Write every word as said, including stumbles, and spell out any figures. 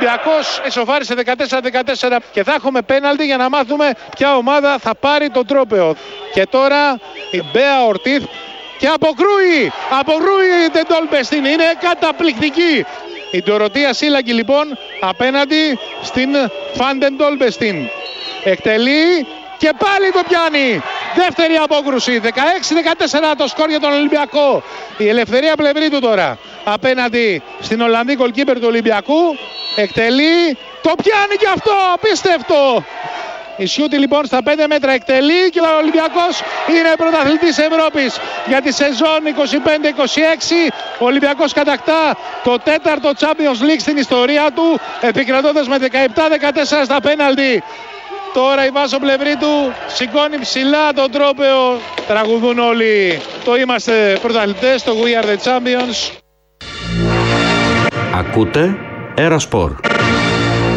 Ολυμπιακός ισοφάρισε δεκατέσσερα δεκατέσσερα και θα έχουμε πέναλτι για να μάθουμε ποια ομάδα θα πάρει το τρόπαιο. Και τώρα η Μπέα Ορτίθ και αποκρούει, αποκρούει η Ντεντόλμπεστιν, είναι καταπληκτική. Η Ντοροτία Σίλαγκη λοιπόν απέναντι στην Φαν Ντόλμπεστιν. Εκτελεί και πάλι το πιάνει. Δεύτερη απόκρουση. δεκαέξι δεκατέσσερα το σκορ για τον Ολυμπιακό. Η Ελευθερία Πλευρίτου τώρα απέναντι στην Ολλανδή γκολκίπερ του Ολυμπιακού. Εκτελεί. Το πιάνει και αυτό. Απίστευτο. Η Σιούτη λοιπόν στα πέντε μέτρα εκτελεί και ο Ολυμπιακός είναι πρωταθλητής Ευρώπης για τη σεζόν είκοσι πέντε είκοσι έξι. Ο Ολυμπιακός κατακτά το τέταρτο Champions League στην ιστορία του, επικρατώντας με δεκαεπτά δεκατέσσερα στα πέναλτι. Τώρα η Βάσο Πλευρίτου σηκώνει ψηλά τον τρόπαιο. Τραγουδούν όλοι το είμαστε πρωταθλητές, το We are the champions. Ακούτε Aerosport.